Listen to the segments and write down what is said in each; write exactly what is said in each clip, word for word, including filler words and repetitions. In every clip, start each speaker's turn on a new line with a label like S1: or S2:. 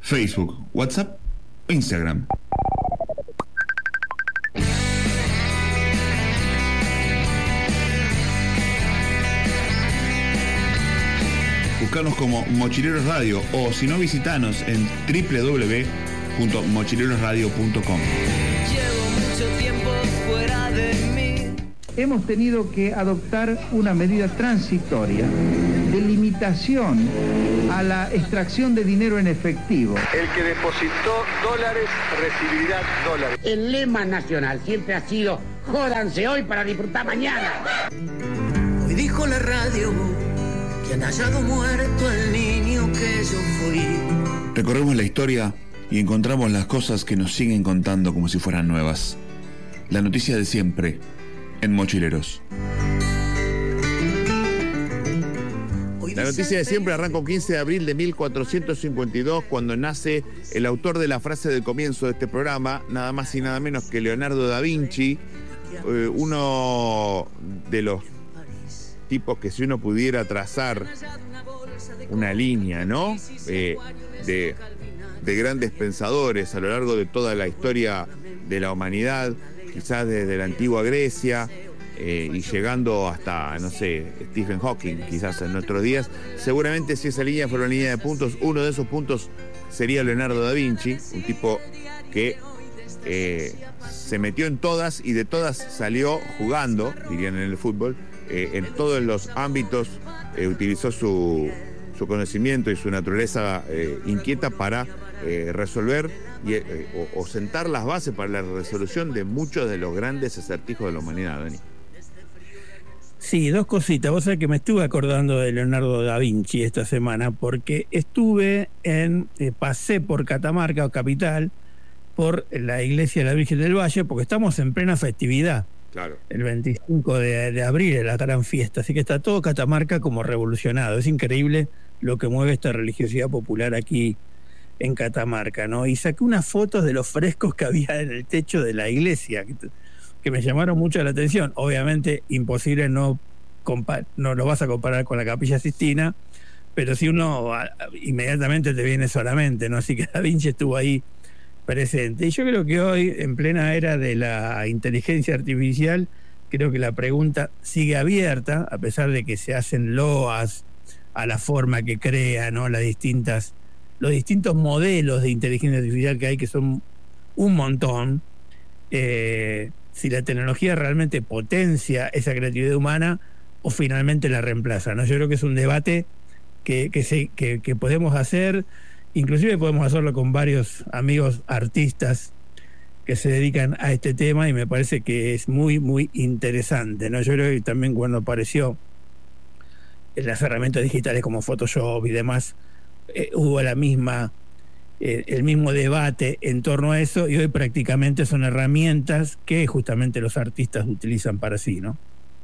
S1: Facebook, WhatsApp o Instagram. Buscanos como Mochileros Radio o si no, visitanos en doble u doble u doble u punto mochileros radio punto com.
S2: Llevo mucho tiempo fuera de mí.
S3: Hemos tenido que adoptar una medida transitoria de limitación a la extracción de dinero en efectivo.
S4: El que depositó dólares recibirá dólares.
S5: El lema nacional siempre ha sido jódanse hoy para disfrutar mañana.
S2: Hoy dijo la radio que han hallado muerto al niño que yo fui.
S1: Recorremos la historia y encontramos las cosas que nos siguen contando como si fueran nuevas. La noticia de siempre en Mochileros. La noticia de siempre arranca un quince de abril de mil cuatrocientos cincuenta y dos, cuando nace el autor de la frase del comienzo de este programa, nada más y nada menos que Leonardo da Vinci, eh, uno de los tipos que si uno pudiera trazar una línea, ¿no? Eh, de, de grandes pensadores a lo largo de toda la historia de la humanidad, quizás desde la antigua Grecia, eh, y llegando hasta, no sé, Stephen Hawking, quizás en nuestros días. Seguramente si esa línea fuera una línea de puntos, uno de esos puntos sería Leonardo da Vinci, un tipo que eh, se metió en todas y de todas salió jugando, dirían en el fútbol, eh, en todos los ámbitos, eh, utilizó su, su conocimiento y su naturaleza eh, inquieta para eh, resolver y, eh, o, o sentar las bases para la resolución de muchos de los grandes acertijos de la humanidad, Dani.
S6: Sí, dos cositas. Vos sabés que me estuve acordando de Leonardo da Vinci esta semana porque estuve en, eh, pasé por Catamarca, o capital, por la iglesia de la Virgen del Valle, porque estamos en plena festividad.
S1: Claro.
S6: El veinticinco de, de abril es la gran fiesta, así que está todo Catamarca como revolucionado. Es increíble lo que mueve esta religiosidad popular aquí en Catamarca, ¿no? Y saqué unas fotos de los frescos que había en el techo de la iglesia, que, que me llamaron mucho la atención. Obviamente, imposible no, no lo vas a comparar con la Capilla Sistina, pero si uno a, inmediatamente te viene solamente, ¿no? Así que Da Vinci estuvo ahí presente. Y yo creo que hoy, en plena era de la inteligencia artificial, creo que la pregunta sigue abierta, a pesar de que se hacen loas a la forma que crea, ¿no? Las distintas, los distintos modelos de inteligencia artificial que hay, que son un montón. Eh, si la tecnología realmente potencia esa creatividad humana o finalmente la reemplaza, ¿no? Yo creo que es un debate que, que, se, que, que podemos hacer. Inclusive podemos hacerlo con varios amigos artistas que se dedican a este tema y me parece que es muy, muy interesante, ¿no? Yo creo que también cuando apareció en las herramientas digitales como Photoshop y demás, eh, hubo la misma, eh, el mismo debate en torno a eso, y hoy prácticamente son herramientas que justamente los artistas utilizan para sí, ¿no?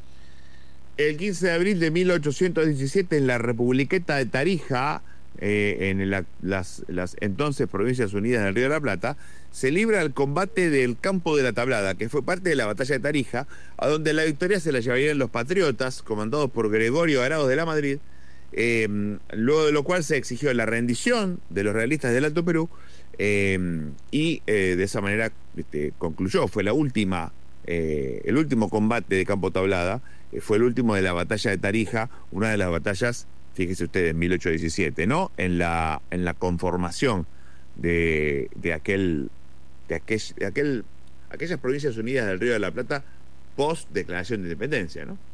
S1: El quince de abril de mil ochocientos diecisiete, en la Republiqueta de Tarija, Eh, en la, las, las entonces Provincias Unidas del Río de la Plata, se libra el combate del Campo de la Tablada, que fue parte de la batalla de Tarija, a donde la victoria se la llevarían los patriotas, comandados por Gregorio Arauz de la Madrid, eh, luego de lo cual se exigió la rendición de los realistas del Alto Perú, eh, y eh, de esa manera este, concluyó. Fue la última, eh, el último combate de Campo Tablada, eh, fue el último de la batalla de Tarija, una de las batallas, fíjese usted, en mil ochocientos diecisiete, ¿no? En la, en la conformación de, de aquel, de aquel, de aquel, aquellas Provincias Unidas del Río de la Plata post declaración de independencia, ¿no?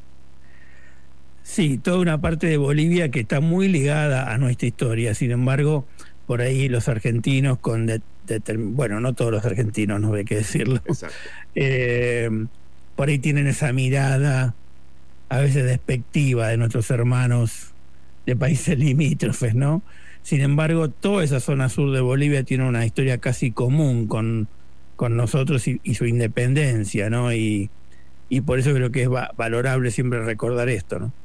S6: Sí, toda una parte de Bolivia que está muy ligada a nuestra historia. Sin embargo, por ahí los argentinos con de, de, bueno, no todos los argentinos, no hay que decirlo.
S1: Exacto.
S6: Eh, por ahí tienen esa mirada a veces despectiva de nuestros hermanos de países limítrofes, ¿no? Sin embargo, toda esa zona sur de Bolivia tiene una historia casi común con, con nosotros y, y su independencia, ¿no? Y, y por eso creo que es va, valorable siempre recordar esto, ¿no?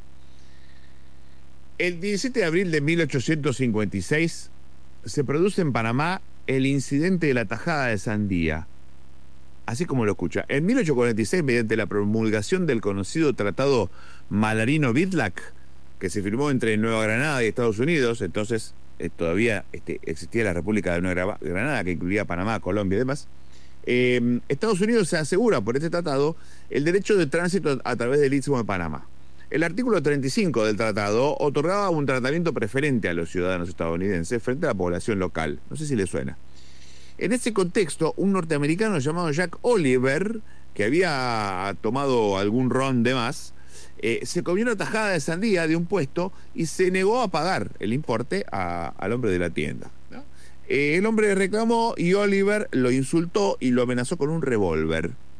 S1: El diecisiete de abril de mil ochocientos cincuenta y seis se produce en Panamá el incidente de la tajada de Sandía. Así como lo escucha. En mil ochocientos cuarenta y seis, mediante la promulgación del conocido Tratado Mallarino-Vidlac, que se firmó entre Nueva Granada y Estados Unidos, entonces eh, todavía este, existía la República de Nueva Granada, que incluía Panamá, Colombia y demás. Eh, Estados Unidos se asegura por este tratado el derecho de tránsito a través del Istmo de Panamá. El artículo treinta y cinco del tratado otorgaba un tratamiento preferente a los ciudadanos estadounidenses frente a la población local. No sé si le suena. En ese contexto, un norteamericano llamado Jack Oliver, que había tomado algún ron de más, eh, se comió una tajada de sandía de un puesto y se negó a pagar el importe a, al hombre de la tienda, ¿no? Eh, el hombre reclamó y Oliver lo insultó y lo amenazó con un revólver.